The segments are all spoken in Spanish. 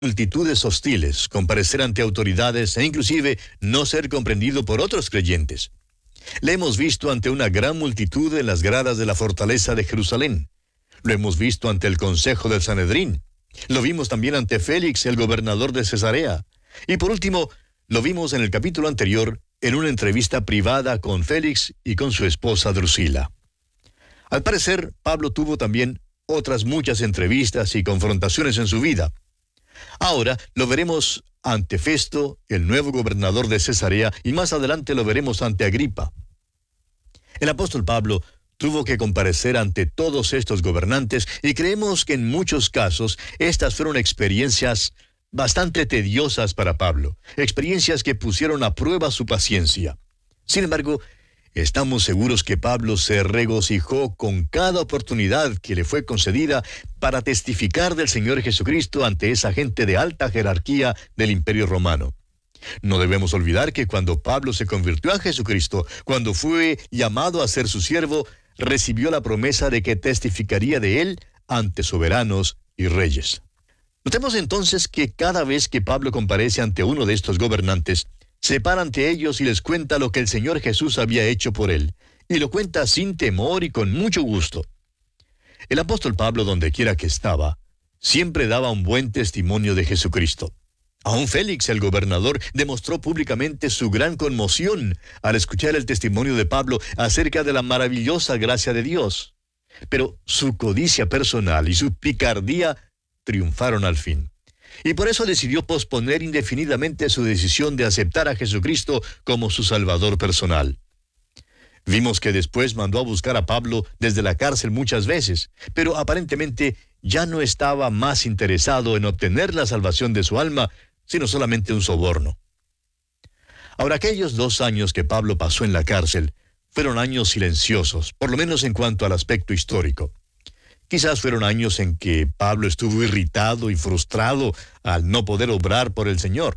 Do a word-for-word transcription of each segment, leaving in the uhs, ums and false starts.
multitudes hostiles, comparecer ante autoridades e inclusive no ser comprendido por otros creyentes. Le hemos visto ante una gran multitud en las gradas de la fortaleza de Jerusalén. Lo hemos visto ante el consejo del Sanedrín. Lo vimos también ante Félix, el gobernador de Cesarea. Y por último, lo vimos en el capítulo anterior, en una entrevista privada con Félix y con su esposa Drusila. Al parecer, Pablo tuvo también otras muchas entrevistas y confrontaciones en su vida. Ahora lo veremos ante Festo, el nuevo gobernador de Cesarea, y más adelante lo veremos ante Agripa. El apóstol Pablo tuvo que comparecer ante todos estos gobernantes y creemos que en muchos casos estas fueron experiencias bastante tediosas para Pablo, experiencias que pusieron a prueba su paciencia. Sin embargo, estamos seguros que Pablo se regocijó con cada oportunidad que le fue concedida para testificar del Señor Jesucristo ante esa gente de alta jerarquía del Imperio Romano. No debemos olvidar que cuando Pablo se convirtió a Jesucristo, cuando fue llamado a ser su siervo, recibió la promesa de que testificaría de él ante soberanos y reyes. Notemos entonces que cada vez que Pablo comparece ante uno de estos gobernantes, se para ante ellos y les cuenta lo que el Señor Jesús había hecho por él, y lo cuenta sin temor y con mucho gusto. El apóstol Pablo, donde quiera que estaba, siempre daba un buen testimonio de Jesucristo. Aún Félix, el gobernador, demostró públicamente su gran conmoción al escuchar el testimonio de Pablo acerca de la maravillosa gracia de Dios. Pero su codicia personal y su picardía triunfaron al fin. Y por eso decidió posponer indefinidamente su decisión de aceptar a Jesucristo como su Salvador personal. Vimos que después mandó a buscar a Pablo desde la cárcel muchas veces, pero aparentemente ya no estaba más interesado en obtener la salvación de su alma, sino solamente un soborno. Ahora, aquellos dos años que Pablo pasó en la cárcel fueron años silenciosos, por lo menos en cuanto al aspecto histórico. Quizás fueron años en que Pablo estuvo irritado y frustrado al no poder obrar por el Señor.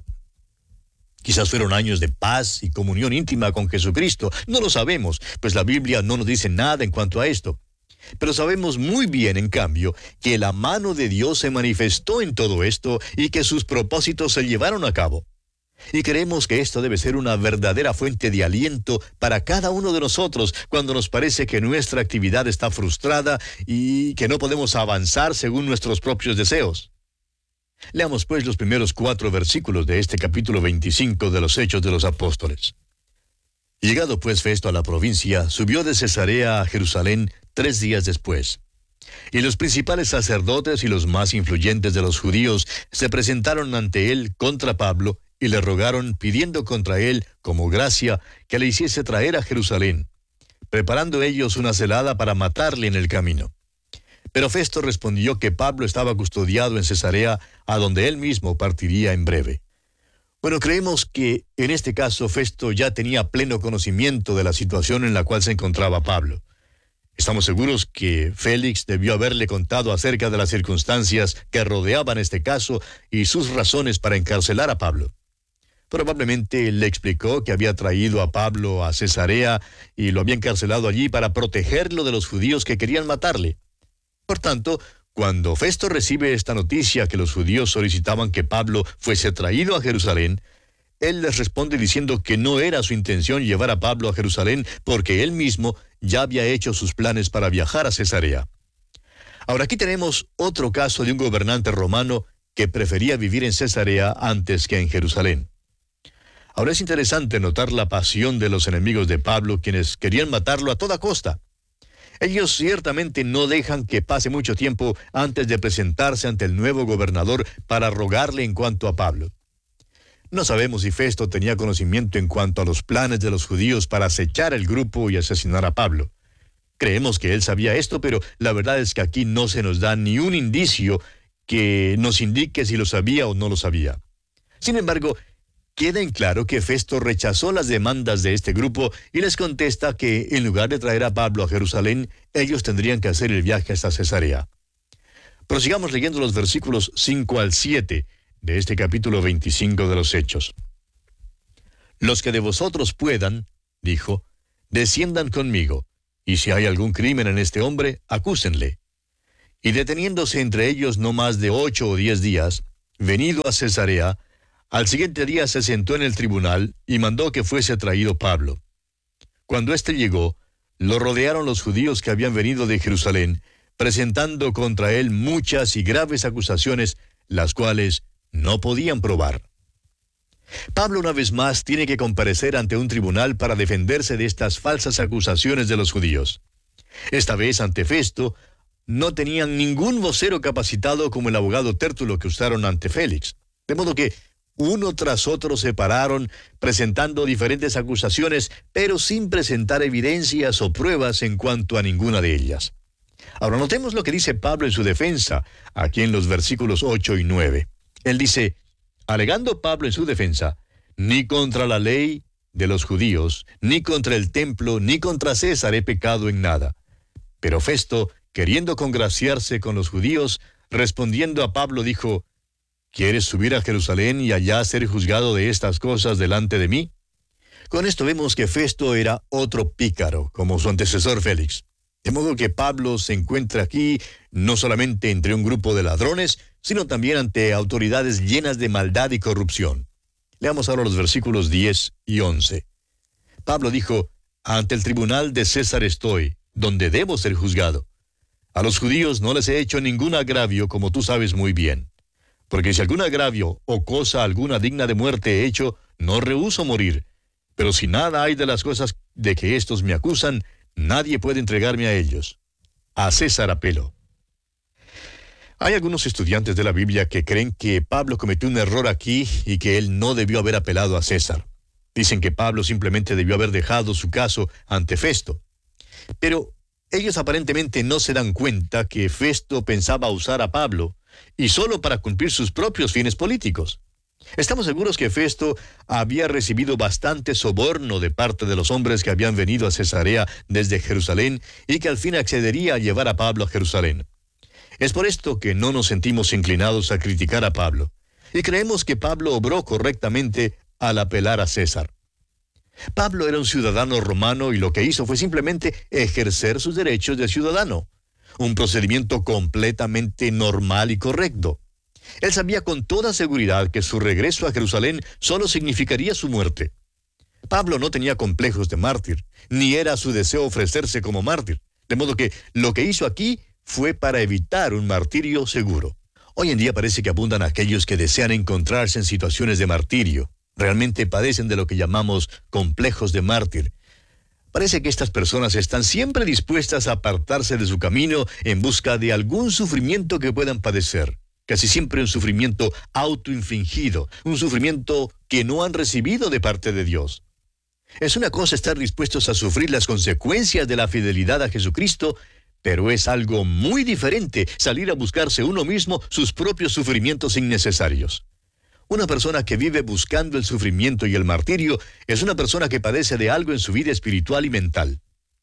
Quizás fueron años de paz y comunión íntima con Jesucristo. No lo sabemos, pues la Biblia no nos dice nada en cuanto a esto. Pero sabemos muy bien, en cambio, que la mano de Dios se manifestó en todo esto y que sus propósitos se llevaron a cabo. Y creemos que esto debe ser una verdadera fuente de aliento para cada uno de nosotros cuando nos parece que nuestra actividad está frustrada y que no podemos avanzar según nuestros propios deseos. Leamos pues los primeros cuatro versículos de este capítulo veinticinco de los Hechos de los Apóstoles. Llegado pues Festo a la provincia, subió de Cesarea a Jerusalén tres días después. Y los principales sacerdotes y los más influyentes de los judíos se presentaron ante él contra Pablo y le rogaron, pidiendo contra él, como gracia, que le hiciese traer a Jerusalén, preparando ellos una celada para matarle en el camino. Pero Festo respondió que Pablo estaba custodiado en Cesarea, a donde él mismo partiría en breve. Bueno, creemos que en este caso Festo ya tenía pleno conocimiento de la situación en la cual se encontraba Pablo. Estamos seguros que Félix debió haberle contado acerca de las circunstancias que rodeaban este caso y sus razones para encarcelar a Pablo. Probablemente le explicó que había traído a Pablo a Cesarea y lo había encarcelado allí para protegerlo de los judíos que querían matarle. Por tanto, cuando Festo recibe esta noticia que los judíos solicitaban que Pablo fuese traído a Jerusalén, él les responde diciendo que no era su intención llevar a Pablo a Jerusalén porque él mismo ya había hecho sus planes para viajar a Cesarea. Ahora aquí tenemos otro caso de un gobernante romano que prefería vivir en Cesarea antes que en Jerusalén. Ahora es interesante notar la pasión de los enemigos de Pablo, quienes querían matarlo a toda costa. Ellos ciertamente no dejan que pase mucho tiempo antes de presentarse ante el nuevo gobernador para rogarle en cuanto a Pablo. No sabemos si Festo tenía conocimiento en cuanto a los planes de los judíos para acechar el grupo y asesinar a Pablo. Creemos que él sabía esto, pero la verdad es que aquí no se nos da ni un indicio que nos indique si lo sabía o no lo sabía. Sin embargo, queda en claro que Festo rechazó las demandas de este grupo y les contesta que en lugar de traer a Pablo a Jerusalén, ellos tendrían que hacer el viaje hasta Cesarea. Prosigamos leyendo los versículos cinco al siete de este capítulo veinticinco de los Hechos. Los que de vosotros puedan, dijo, desciendan conmigo, y si hay algún crimen en este hombre, acúsenle. Y deteniéndose entre ellos no más de ocho o diez días, Venido a Cesarea, al siguiente día se sentó en el tribunal y mandó que fuese traído Pablo. Cuando éste llegó, lo rodearon los judíos que habían venido de Jerusalén, presentando contra él muchas y graves acusaciones, las cuales no podían probar. Pablo una vez más tiene que comparecer ante un tribunal para defenderse de estas falsas acusaciones de los judíos. Esta vez ante Festo, no tenían ningún vocero capacitado como el abogado Tértulo que usaron ante Félix. De modo que uno tras otro se pararon presentando diferentes acusaciones, pero sin presentar evidencias o pruebas en cuanto a ninguna de ellas. Ahora notemos lo que dice Pablo en su defensa, aquí en los versículos ocho y nueve. Él dice, alegando Pablo en su defensa, ni contra la ley de los judíos, ni contra el templo, ni contra César he pecado en nada. Pero Festo, queriendo congraciarse con los judíos, respondiendo a Pablo, dijo, ¿quieres subir a Jerusalén y allá ser juzgado de estas cosas delante de mí? Con esto vemos que Festo era otro pícaro, como su antecesor Félix. De modo que Pablo se encuentra aquí no solamente entre un grupo de ladrones, sino también ante autoridades llenas de maldad y corrupción. Leamos ahora los versículos diez y once. Pablo dijo, ante el tribunal de César estoy, donde debo ser juzgado. A los judíos no les he hecho ningún agravio, como tú sabes muy bien. Porque si algún agravio o cosa alguna digna de muerte he hecho, no rehúso morir. Pero si nada hay de las cosas de que éstos me acusan, nadie puede entregarme a ellos. A César apelo. Hay algunos estudiantes de la Biblia que creen que Pablo cometió un error aquí y que él no debió haber apelado a César. Dicen que Pablo simplemente debió haber dejado su caso ante Festo. Pero ellos aparentemente no se dan cuenta que Festo pensaba usar a Pablo, y solo para cumplir sus propios fines políticos. Estamos seguros que Festo había recibido bastante soborno de parte de los hombres que habían venido a Cesarea desde Jerusalén y que al fin accedería a llevar a Pablo a Jerusalén. Es por esto que no nos sentimos inclinados a criticar a Pablo, y creemos que Pablo obró correctamente al apelar a César. Pablo era un ciudadano romano y lo que hizo fue simplemente ejercer sus derechos de ciudadano. Un procedimiento completamente normal y correcto. Él sabía con toda seguridad que su regreso a Jerusalén solo significaría su muerte. Pablo no tenía complejos de mártir, ni era su deseo ofrecerse como mártir, de modo que lo que hizo aquí fue para evitar un martirio seguro. Hoy en día parece que abundan aquellos que desean encontrarse en situaciones de martirio. Realmente padecen de lo que llamamos complejos de mártir. Parece que estas personas están siempre dispuestas a apartarse de su camino en busca de algún sufrimiento que puedan padecer. Casi siempre un sufrimiento autoinfligido, un sufrimiento que no han recibido de parte de Dios. Es una cosa estar dispuestos a sufrir las consecuencias de la fidelidad a Jesucristo, pero es algo muy diferente salir a buscarse uno mismo sus propios sufrimientos innecesarios. Una persona que vive buscando el sufrimiento y el martirio es una persona que padece de algo en su vida espiritual y mental.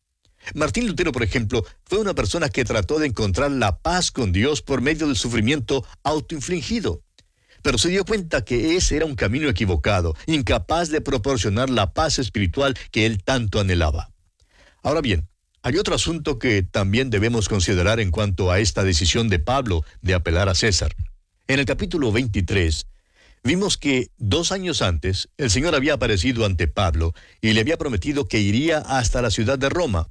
Martín Lutero, por ejemplo, fue una persona que trató de encontrar la paz con Dios por medio del sufrimiento autoinfligido. Pero se dio cuenta que ese era un camino equivocado, incapaz de proporcionar la paz espiritual que él tanto anhelaba. Ahora bien, hay otro asunto que también debemos considerar en cuanto a esta decisión de Pablo de apelar a César. En el capítulo veintitrés, vimos que dos años antes el Señor había aparecido ante Pablo y le había prometido que iría hasta la ciudad de Roma.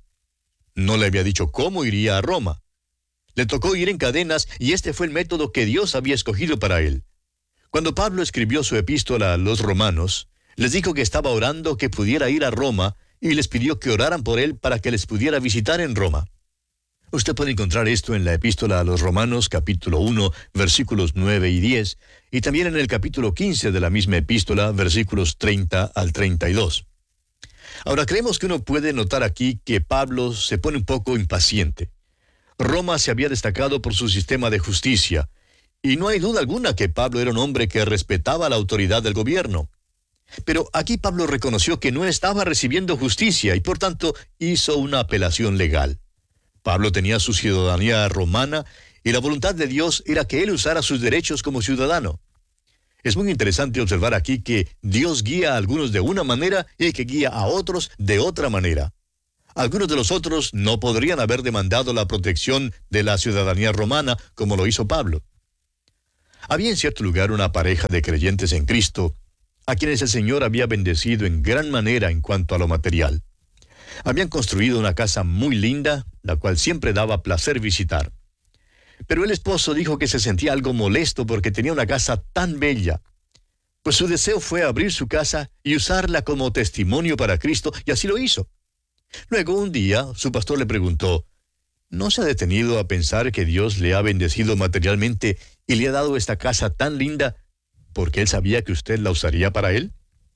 No le había dicho cómo iría a Roma. Le tocó ir en cadenas y este fue el método que Dios había escogido para él. Cuando Pablo escribió su epístola a los romanos, les dijo que estaba orando que pudiera ir a Roma y les pidió que oraran por él para que les pudiera visitar en Roma. Usted puede encontrar esto en la epístola a los Romanos, capítulo uno, versículos nueve y diez, y también en el capítulo quince de la misma epístola, versículos treinta al treinta y dos. Ahora, creemos que uno puede notar aquí que Pablo se pone un poco impaciente. Roma se había destacado por su sistema de justicia, y no hay duda alguna que Pablo era un hombre que respetaba la autoridad del gobierno. Pero aquí Pablo reconoció que no estaba recibiendo justicia y por tanto hizo una apelación legal. Pablo tenía su ciudadanía romana y la voluntad de Dios era que él usara sus derechos como ciudadano. Es muy interesante observar aquí que Dios guía a algunos de una manera y que guía a otros de otra manera. Algunos de los otros no podrían haber demandado la protección de la ciudadanía romana como lo hizo Pablo. Había en cierto lugar una pareja de creyentes en Cristo, a quienes el Señor había bendecido en gran manera en cuanto a lo material. Habían construido una casa muy linda, la cual siempre daba placer visitar. Pero el esposo dijo que se sentía algo molesto porque tenía una casa tan bella. Pues su deseo fue abrir su casa y usarla como testimonio para Cristo, y así lo hizo. Luego, un día, su pastor le preguntó, ¿no se ha detenido a pensar que Dios le ha bendecido materialmente y le ha dado esta casa tan linda porque Él sabía que usted la usaría para Él?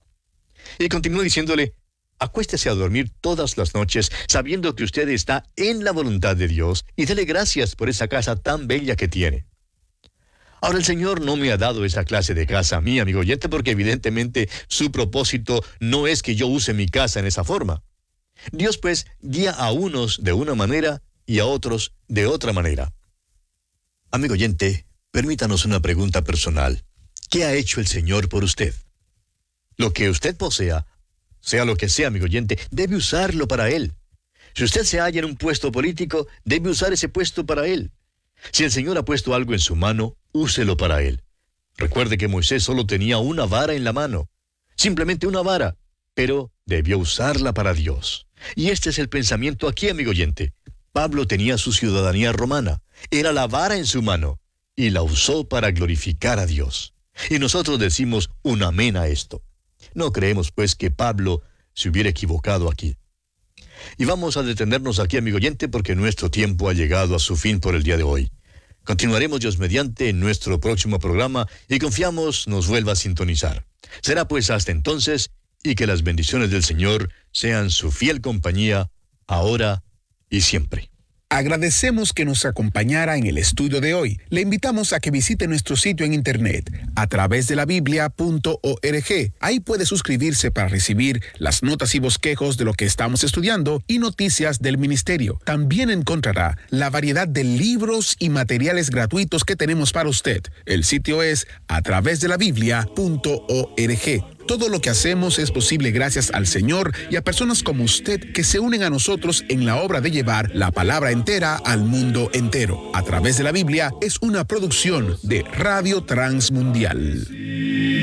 Y continuó diciéndole, acuéstese a dormir todas las noches sabiendo que usted está en la voluntad de Dios y dele gracias por esa casa tan bella que tiene. Ahora, el Señor no me ha dado esa clase de casa a mí, amigo oyente, porque evidentemente su propósito no es que yo use mi casa en esa forma. Dios, pues, guía a unos de una manera y a otros de otra manera. Amigo oyente, permítanos una pregunta personal. ¿Qué ha hecho el Señor por usted? Lo que usted posea, sea lo que sea, amigo oyente, debe usarlo para Él. Si usted se halla en un puesto político, debe usar ese puesto para Él. Si el Señor ha puesto algo en su mano, úselo para Él. Recuerde que Moisés solo tenía una vara en la mano, simplemente una vara, pero debió usarla para Dios. Y este es el pensamiento aquí, amigo oyente. Pablo tenía su ciudadanía romana, era la vara en su mano, y la usó para glorificar a Dios. Y nosotros decimos un amén a esto. No creemos, pues, que Pablo se hubiera equivocado aquí. Y vamos a detenernos aquí, amigo oyente, porque nuestro tiempo ha llegado a su fin por el día de hoy. Continuaremos, Dios mediante, en nuestro próximo programa y confiamos nos vuelva a sintonizar. Será pues hasta entonces, y que las bendiciones del Señor sean su fiel compañía, ahora y siempre. Agradecemos que nos acompañara en el estudio de hoy. Le invitamos a que visite nuestro sitio en internet a través de la biblia punto org. Ahí puede suscribirse para recibir las notas y bosquejos de lo que estamos estudiando y noticias del ministerio. También encontrará la variedad de libros y materiales gratuitos que tenemos para usted. El sitio es a través de la biblia punto org. Todo lo que hacemos es posible gracias al Señor y a personas como usted que se unen a nosotros en la obra de llevar la palabra entera al mundo entero. A través de la Biblia es una producción de Radio Transmundial.